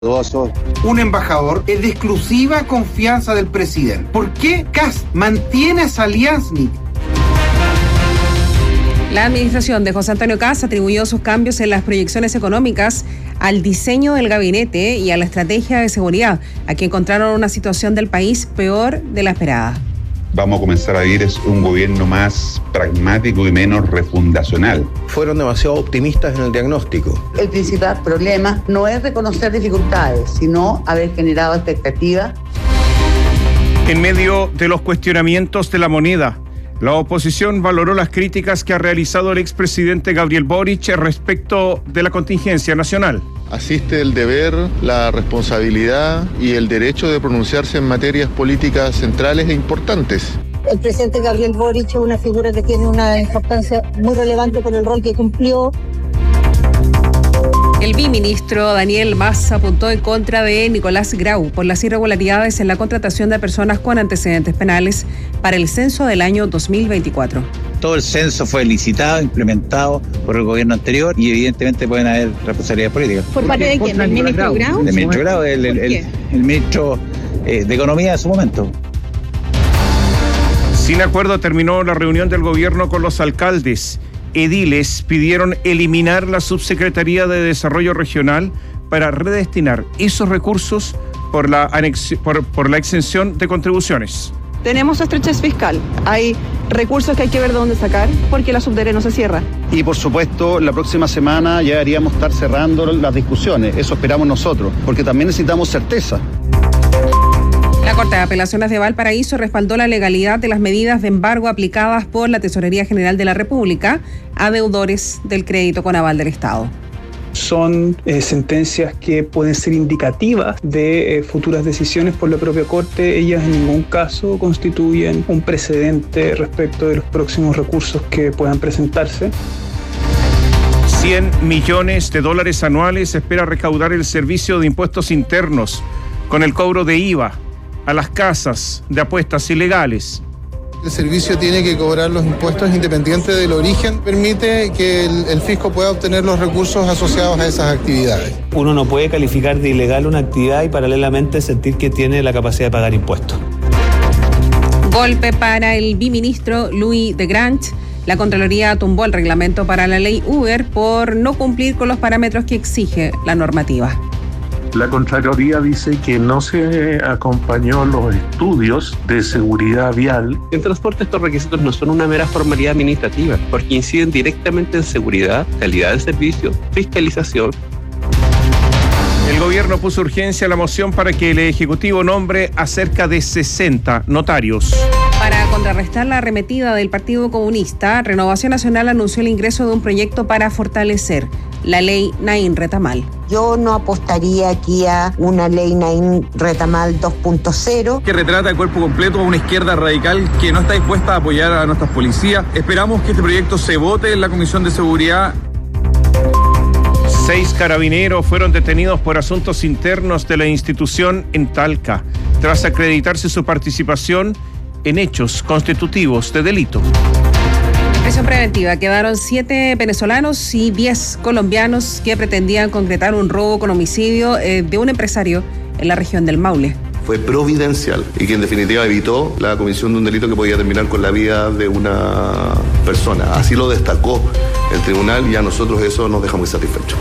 Un embajador es de exclusiva confianza del presidente. ¿Por qué Kast mantiene a Saliasnik? La administración de José Antonio Kast atribuyó sus cambios en las proyecciones económicas al diseño del gabinete y a la estrategia de seguridad. Aquí encontraron una situación del país peor de la esperada. Vamos a comenzar a vivir un gobierno más pragmático y menos refundacional. Fueron demasiado optimistas en el diagnóstico. El principal problema no es reconocer dificultades, sino haber generado expectativas. En medio de los cuestionamientos de la moneda, la oposición valoró las críticas que ha realizado el expresidente Gabriel Boric respecto de la contingencia nacional. Asiste el deber, la responsabilidad y el derecho de pronunciarse en materias políticas centrales e importantes. El presidente Gabriel Boric es una figura que tiene una importancia muy relevante por el rol que cumplió. El viceministro Daniel Mas apuntó en contra de Nicolás Grau por las irregularidades en la contratación de personas con antecedentes penales para el censo del año 2024. Todo el censo fue licitado, implementado por el gobierno anterior y evidentemente pueden haber responsabilidades políticas. ¿Por parte de quién? ¿El ministro Grau? El ministro Grau, el ministro de Economía de su momento. Sin acuerdo terminó la reunión del gobierno con los alcaldes. Ediles pidieron eliminar la Subsecretaría de Desarrollo Regional para redestinar esos recursos por la exención de contribuciones. Tenemos estrechez fiscal, hay recursos que hay que ver de dónde sacar porque la Subdere no se cierra. Y por supuesto, la próxima semana ya deberíamos estar cerrando las discusiones, eso esperamos nosotros, porque también necesitamos certeza. La Corte de Apelaciones de Valparaíso respaldó la legalidad de las medidas de embargo aplicadas por la Tesorería General de la República a deudores del crédito con aval del Estado. Son sentencias que pueden ser indicativas de futuras decisiones por la propia Corte. Ellas en ningún caso constituyen un precedente respecto de los próximos recursos que puedan presentarse. $100 millones anuales espera recaudar el Servicio de Impuestos Internos con el cobro de IVA a las casas de apuestas ilegales. El servicio tiene que cobrar los impuestos independiente del origen, permite que el fisco pueda obtener los recursos asociados a esas actividades. Uno no puede calificar de ilegal una actividad y paralelamente sentir que tiene la capacidad de pagar impuestos. Golpe para el viceministro Louis de Grange. La Contraloría tumbó el reglamento para la ley Uber por no cumplir con los parámetros que exige la normativa. La Contraloría dice que no se acompañó los estudios de seguridad vial. En transporte estos requisitos no son una mera formalidad administrativa, porque inciden directamente en seguridad, calidad del servicio, fiscalización. El gobierno puso urgencia a la moción para que el Ejecutivo nombre a cerca de 60 notarios. Para contrarrestar la arremetida del Partido Comunista, Renovación Nacional anunció el ingreso de un proyecto para fortalecer la ley Naín Retamal. Yo no apostaría aquí a una ley Naín Retamal 2.0. Que retrata el cuerpo completo a una izquierda radical que no está dispuesta a apoyar a nuestras policías. Esperamos que este proyecto se vote en la Comisión de Seguridad. 6 carabineros fueron detenidos por asuntos internos de la institución en Talca, tras acreditarse su participación en hechos constitutivos de delito. En prisión preventiva quedaron 7 venezolanos y 10 colombianos que pretendían concretar un robo con homicidio de un empresario en la región del Maule. Fue providencial y que en definitiva evitó la comisión de un delito que podía terminar con la vida de una persona. Así lo destacó el tribunal y a nosotros eso nos deja muy satisfechos.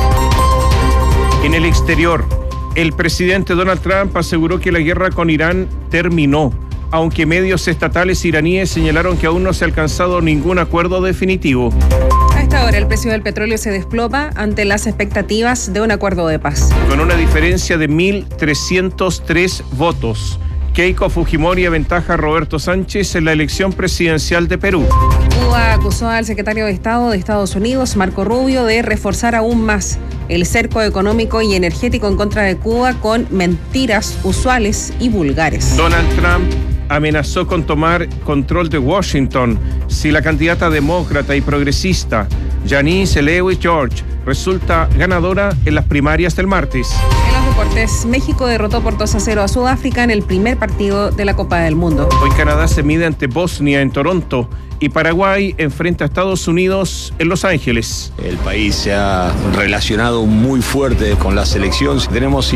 En el exterior, el presidente Donald Trump aseguró que la guerra con Irán terminó, aunque medios estatales iraníes señalaron que aún no se ha alcanzado ningún acuerdo definitivo. A esta hora el precio del petróleo se desploma ante las expectativas de un acuerdo de paz. Con una diferencia de 1.303 votos, Keiko Fujimori aventaja a Roberto Sánchez en la elección presidencial de Perú. Cuba acusó al secretario de Estado de Estados Unidos, Marco Rubio, de reforzar aún más el cerco económico y energético en contra de Cuba con mentiras usuales y vulgares. Donald Trump amenazó con tomar control de Washington si la candidata demócrata y progresista Janice Lewis George resulta ganadora en las primarias del martes. En los deportes, México derrotó por 2-0 a Sudáfrica en el primer partido de la Copa del Mundo. Hoy Canadá se mide ante Bosnia en Toronto y Paraguay enfrenta a Estados Unidos en Los Ángeles. El país se ha relacionado muy fuerte con la selección. Tenemos